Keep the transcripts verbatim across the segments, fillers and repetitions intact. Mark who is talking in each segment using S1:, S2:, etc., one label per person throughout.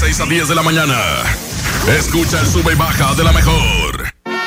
S1: seis a diez de la mañana. Escucha el sube y baja de la mejor.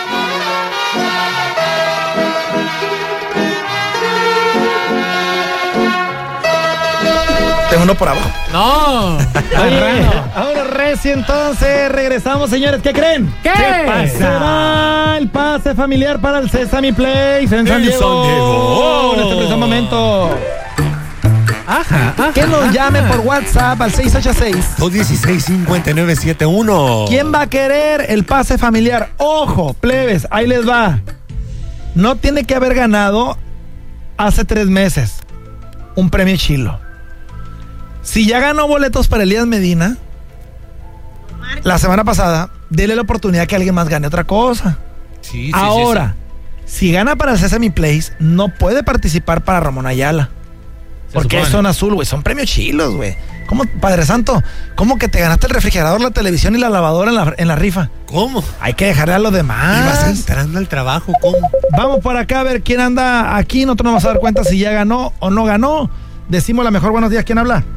S2: Tengo uno por abajo.
S3: No.
S2: Oye, ahora recién entonces regresamos, señores. ¿Qué creen?
S3: ¿Qué?
S2: ¿Qué pasa? Se va el pase familiar para el Sesame Place en San
S3: En
S2: Diego.
S3: San Diego.
S2: En este preciso momento.
S3: Ajá, ajá.
S2: Que nos llame por WhatsApp al seis ocho seis,
S4: dos uno seis, cinco nueve siete uno.
S2: ¿Quién va a querer el pase familiar? Ojo, plebes, ahí les va. No tiene que haber ganado hace tres meses un premio chilo. Si ya ganó boletos para Elías Medina la semana pasada, dele la oportunidad que alguien más gane otra cosa.
S4: Sí, sí,
S2: Ahora,
S4: sí, sí.
S2: si gana para el Sesame Place, no puede participar para Ramón Ayala. Porque es zona azul, güey. Son premios chilos, güey. ¿Cómo, Padre Santo? ¿Cómo que te ganaste el refrigerador, la televisión y la lavadora en la, en la rifa?
S4: ¿Cómo?
S2: Hay que dejarle a los demás.
S4: ¿Ibas entrando al trabajo? ¿Cómo?
S2: Vamos por acá a ver quién anda aquí. Nosotros nos vamos a dar cuenta si ya ganó o no ganó. Decimos la mejor buenos días. ¿Quién habla?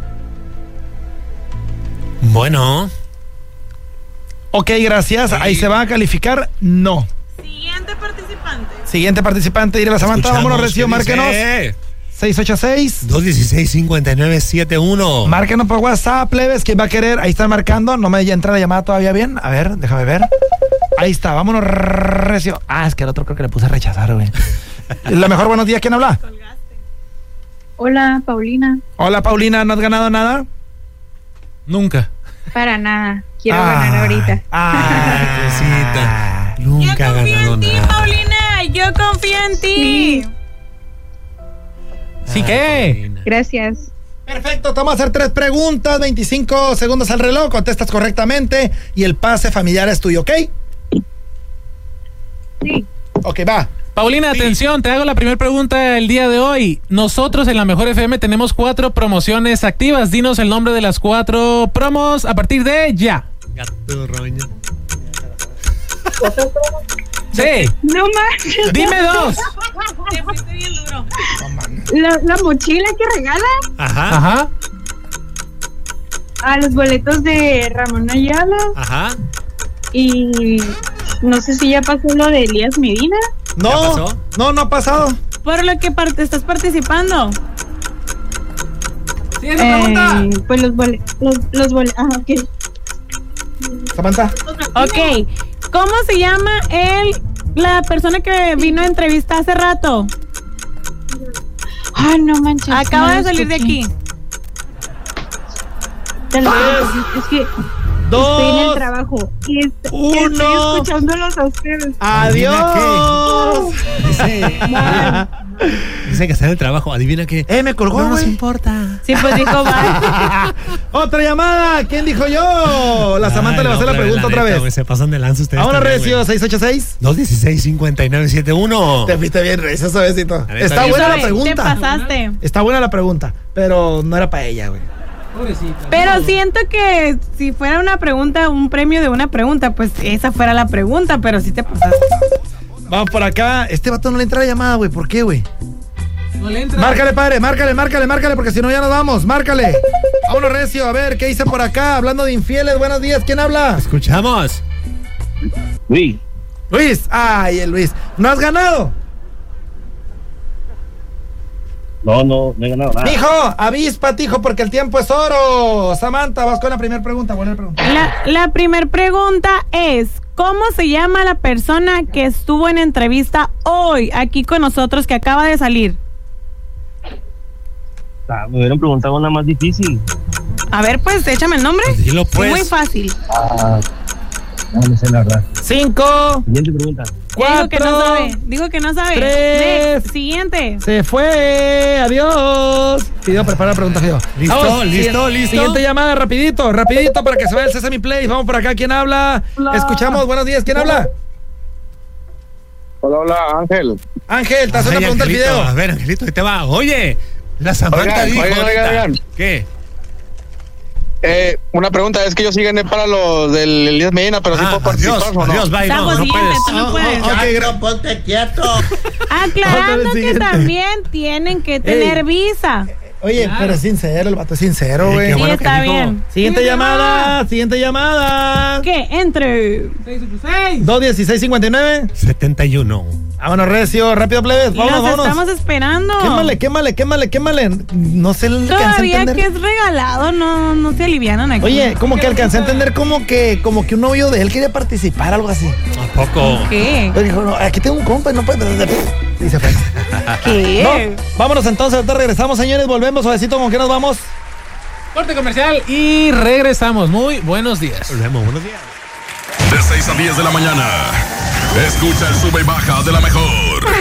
S4: Bueno.
S2: Ok, gracias. Ahí se va a calificar. No.
S5: Siguiente participante.
S2: Siguiente participante. Dile a la Samantha. Vámonos, Recio. Márquenos. seis ocho seis,
S4: dos uno seis, cinco nueve siete uno.
S2: Márquenos por WhatsApp, plebes. ¿Quién va a querer? Ahí están marcando. No me entra la llamada todavía bien. A ver, déjame ver. Ahí está. Vámonos, Recio. Ah, es que el otro creo que le puse a rechazar, güey. La mejor buenos días. ¿Quién habla?
S6: Hola, Paulina.
S2: Hola, Paulina. ¿No has ganado nada?
S3: Nunca.
S6: Para nada. Quiero
S2: Ah,
S6: ganar ahorita.
S2: Ah,
S4: cosita. Nunca
S5: Yo
S4: ha
S5: confío
S4: ganado
S5: en ti,
S4: nada.
S5: Paulina. Yo confío en ti.
S6: Sí.
S3: ¿Sí qué?
S6: Gracias.
S2: Perfecto, te vamos a hacer tres preguntas, veinticinco segundos al reloj, contestas correctamente y el pase familiar es tuyo, ¿ok?
S6: Sí.
S2: Ok, va.
S3: Paulina, atención, te hago la primera pregunta el día de hoy. Nosotros en la Mejor F M tenemos cuatro promociones activas. Dinos el nombre de las cuatro promos a partir de ya.
S4: Gato roña.
S3: Sí.
S6: No manches.
S3: Dime dos.
S5: Te fuiste bien duro.
S6: La, la mochila que regala
S4: Ajá.
S3: Ajá.
S6: a los boletos de Ramón Ayala.
S4: Ajá.
S6: Y no sé si ya pasó lo de Elías Medina.
S2: No,
S4: ¿Ya pasó?
S2: no, no ha pasado.
S5: Por lo que parte estás participando.
S3: Siguiente pregunta.
S6: Eh, pues los boletos. Los, los boletos. Ah, ok.
S2: Samantha.
S5: Ok. ¿Cómo se llama el la persona que vino a entrevista hace rato?
S6: Ay, no manches.
S5: Acaba
S6: no
S5: de
S6: lo
S5: salir de
S6: escuché.
S5: aquí.
S6: Te lo juro, es que
S2: Dos.
S6: estoy en el trabajo. Y est-
S2: Uno.
S6: estoy escuchándolos a ustedes.
S2: Adiós.
S4: Dice, dice que está en el trabajo. Adivina qué.
S2: Eh, me colgó,
S4: No nos
S2: güey.
S4: importa.
S5: Sí, pues dijo, va.
S2: Otra llamada. ¿Quién dijo yo? La Samantha
S4: Ay,
S2: le va a hacer
S4: no,
S2: la
S4: plebe,
S2: pregunta otra
S4: neta,
S2: vez.
S4: güey, se pasan de lanza ustedes.
S2: Ahora,
S4: también,
S2: Recio,
S4: güey.
S2: seis ocho seis.
S4: dos uno seis, cinco nueve siete uno.
S2: Te fuiste bien, Recio, suavecito.
S4: neta,
S2: Está
S4: bien.
S2: buena la
S5: Te
S2: pregunta.
S5: pasaste.
S2: Está buena la pregunta, pero no era para ella, güey.
S5: Pero siento que si fuera una pregunta, un premio de una pregunta, pues esa fuera la pregunta, pero sí te pasaste.
S2: Vamos por acá. Este vato no le entra la llamada, güey. ¿Por qué, güey?
S3: No le entra.
S2: Márcale, padre, márcale, márcale, márcale, porque si no ya nos vamos. Márcale. Vámonos, Recio. A ver, ¿qué dice por acá? Hablando de infieles, buenos días. ¿Quién habla?
S4: Escuchamos.
S7: Luis,
S2: Luis. Ay, el Luis. ¿No has ganado?
S7: no, no, no he ganado nada.
S2: Mijo, avíspate, hijo, porque el tiempo es oro. Samantha, vas con la primera pregunta. ¿Cuál es la pregunta?
S5: La, la primer pregunta es, ¿cómo se llama la persona que estuvo en entrevista hoy aquí con nosotros que acaba de salir?
S7: Ah, me hubieran preguntado una más difícil.
S5: A ver, pues, échame el nombre.
S4: Pues dilo, pues.
S5: Muy fácil.
S7: Ah, no, no sé la verdad.
S2: Cinco,
S7: Siguiente pregunta.
S5: Digo que no
S2: cuatro,
S5: sabe. Digo que no sabe.
S2: tres.
S5: Next, siguiente.
S2: se fue. Adiós. Fideo, prepara la pregunta, Fideo.
S4: Listo,
S2: Vamos,
S4: listo,
S2: siguiente-
S4: listo.
S2: Siguiente llamada, rapidito, rapidito para que se vaya el Sesame Place. Vamos por acá, ¿quién habla? Escuchamos, buenos días, ¿quién habla?
S8: Hola, hola, Ángel.
S2: Ángel, te hace una
S4: Ay,
S2: pregunta al
S4: Angelito,
S2: video.
S4: A ver, Angelito, ahí te va. Oye, la Samantha
S8: Oigan,
S4: dijo
S8: oigan,
S4: ahorita.
S8: oigan, oigan.
S4: ¿Qué?
S8: Eh, una pregunta, es que yo sí gané para los del Elías Medina, pero sí
S4: Ah,
S8: puedo participar,
S4: adiós,
S8: ¿o no?
S4: adiós, bye,
S5: Sajo,
S4: no, no
S5: siguiente,
S4: puedes.
S5: tú no puedes.
S2: Ok, gra-
S9: ponte quieto.
S5: Aclarando
S2: Otra vez
S5: que
S2: siguiente.
S5: también tienen que tener
S2: Ey.
S5: visa.
S2: Oye,
S3: Claro.
S2: pero es sincero, el vato es sincero,
S4: Sí,
S2: güey.
S4: qué
S5: Sí,
S4: bueno que
S5: está
S4: dijo.
S5: bien.
S2: Siguiente llamada, siguiente llamada.
S5: ¿Qué? Entre.
S2: dos dieciséis cincuenta y nueve.
S4: setenta y uno.
S2: Vámonos, recio, rápido, plebes. Vámonos,
S5: Los
S2: vámonos.
S5: estamos esperando.
S2: Quémale, quémale, quémale, quémale. No sé, alcancé a
S5: Todavía
S2: entender.
S5: que es regalado, no, no se alivianan aquí.
S2: Oye, como que alcancé a entender como que, como que un novio de él quería participar, algo así.
S4: ¿A poco?
S5: ¿Qué?
S2: Pero dijo, no, aquí tengo un compa y no puede. Y se fue.
S5: ¿Qué?
S2: No, vámonos entonces, ahorita regresamos, señores, volvemos suavecito, ¿con qué nos vamos?
S3: Corte comercial y regresamos. Muy buenos días.
S4: Volvemos, buenos días.
S1: De seis a diez de la mañana. Escucha el sube y baja de la mejor.